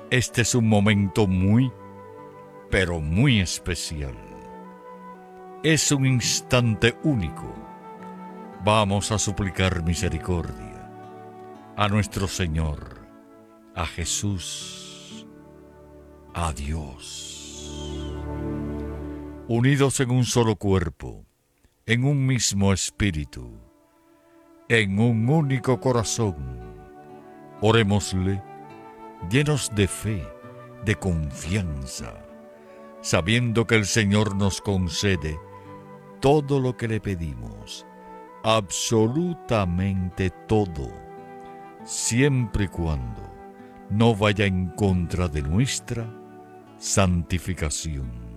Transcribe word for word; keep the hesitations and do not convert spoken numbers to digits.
Este es un momento muy, pero muy especial. Es un instante único. Vamos a suplicar misericordia a nuestro Señor, a Jesús, a Dios. Unidos en un solo cuerpo, en un mismo espíritu, en un único corazón, orémosle llenos de fe, de confianza, sabiendo que el Señor nos concede todo lo que le pedimos, absolutamente todo, siempre y cuando no vaya en contra de nuestra santificación.